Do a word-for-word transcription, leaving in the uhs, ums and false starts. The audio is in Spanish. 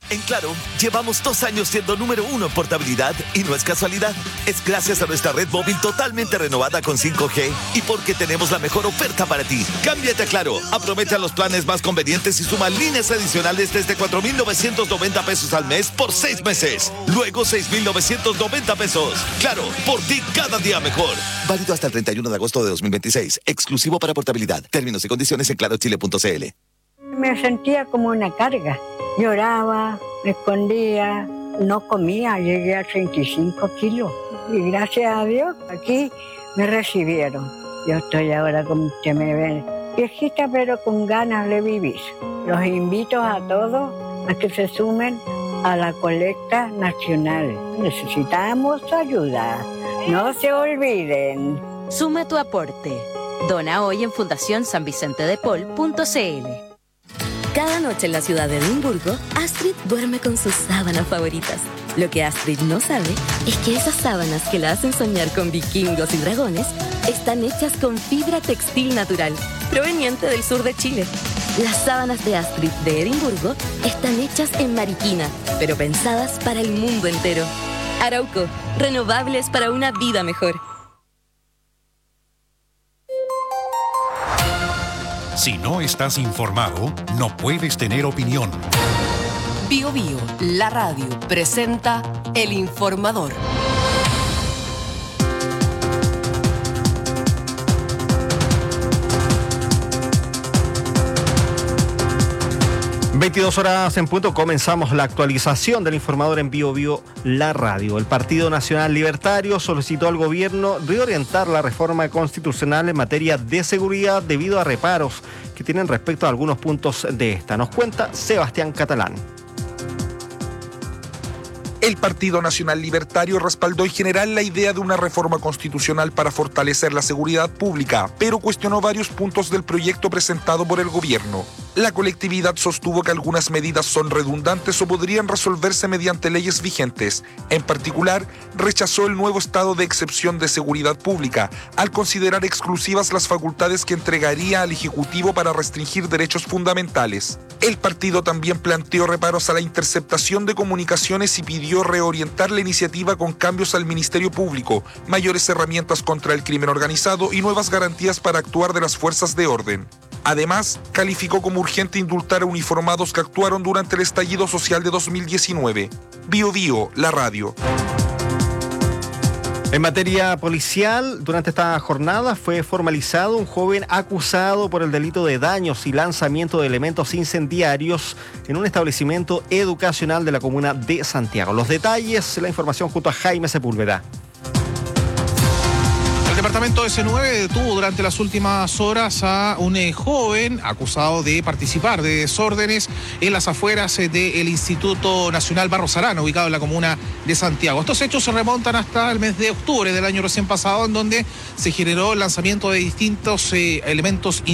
En Claro, llevamos dos años siendo número uno en portabilidad y no es casualidad. Es gracias a nuestra red móvil totalmente renovada con cinco G y porque tenemos la mejor oferta para ti. Cámbiate a Claro, aprovecha los planes más convenientes y suma líneas adicionales desde cuatro mil novecientos noventa pesos al mes por seis meses. Luego seis mil novecientos noventa pesos. Claro, por ti cada día mejor. Válido hasta el treinta y uno de agosto de dos mil veintiséis. Exclusivo para portabilidad. Términos y condiciones en claro chile punto c l. Me sentía como una carga. Lloraba, me escondía, no comía, llegué a treinta y cinco kilos. Y gracias a Dios, aquí me recibieron. Yo estoy ahora, como usted me ve, viejita pero con ganas de vivir. Los invito a todos a que se sumen a la colecta nacional. Necesitamos ayuda. No se olviden. Suma tu aporte. Dona hoy en fundación san vicente de paul punto c l. Cada noche en la ciudad de Edimburgo, Astrid duerme con sus sábanas favoritas. Lo que Astrid no sabe es que esas sábanas que la hacen soñar con vikingos y dragones están hechas con fibra textil natural, proveniente del sur de Chile. Las sábanas de Astrid de Edimburgo están hechas en Mariquina, pero pensadas para el mundo entero. Arauco, renovables para una vida mejor. Si no estás informado, no puedes tener opinión. Bio Bio, la radio, presenta El Informador. veintidós horas en punto, comenzamos la actualización del Informador en Bio Bio, la radio. El Partido Nacional Libertario solicitó al gobierno reorientar la reforma constitucional en materia de seguridad debido a reparos que tienen respecto a algunos puntos de esta. Nos cuenta Sebastián Catalán. El Partido Nacional Libertario respaldó en general la idea de una reforma constitucional para fortalecer la seguridad pública, pero cuestionó varios puntos del proyecto presentado por el gobierno. La colectividad sostuvo que algunas medidas son redundantes o podrían resolverse mediante leyes vigentes. En particular, rechazó el nuevo estado de excepción de seguridad pública, al considerar exclusivas las facultades que entregaría al Ejecutivo para restringir derechos fundamentales. El partido también planteó reparos a la interceptación de comunicaciones y pidió reorientar la iniciativa con cambios al Ministerio Público, mayores herramientas contra el crimen organizado y nuevas garantías para actuar de las fuerzas de orden. Además, calificó como urgente indultar a uniformados que actuaron durante el estallido social de dos mil diecinueve. Bio Bio, la radio. En materia policial, durante esta jornada fue formalizado un joven acusado por el delito de daños y lanzamiento de elementos incendiarios en un establecimiento educacional de la comuna de Santiago. Los detalles, la información junto a Jaime Sepúlveda. El departamento ese nueve detuvo durante las últimas horas a un eh, joven acusado de participar de desórdenes en las afueras eh, del Instituto Nacional Barros Arana, ubicado en la comuna de Santiago. Estos hechos se remontan hasta el mes de octubre del año recién pasado, en donde se generó el lanzamiento de distintos eh, elementos